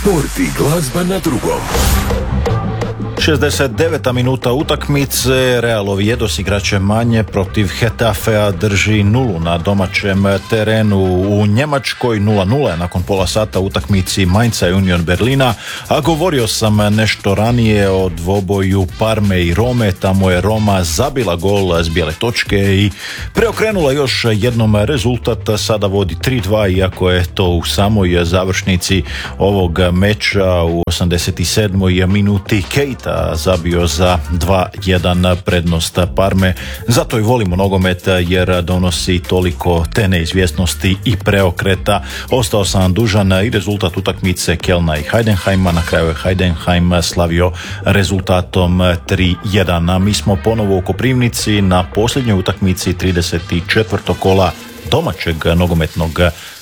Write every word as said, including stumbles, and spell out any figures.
Sport i glazba na drugom. šezdeset deveta minuta utakmice, Real Oviedos igrače manje protiv Getafea drži nulu na domaćem terenu u Njemačkoj, nula nula nakon pola sata utakmici Mainza i Union Berlina, a govorio sam nešto ranije o dvoboju Parme i Rome. Tamo je Roma zabila gol s bijele točke i preokrenula još jednom rezultat, sada vodi tri dva, iako je to u samoj završnici ovog meča u osamdeset sedmoj minuti Keita zabio za dva jedan prednost Parme. Zato i volimo nogomet, jer donosi toliko te neizvjesnosti i preokreta. Ostao sam dužan i rezultat utakmice Kelna i Heidenheima. Na kraju je Heidenheim slavio rezultatom tri jedan. Mi smo ponovo u Koprivnici na posljednjoj utakmici trideset četvrtog kola domaćeg nogometnog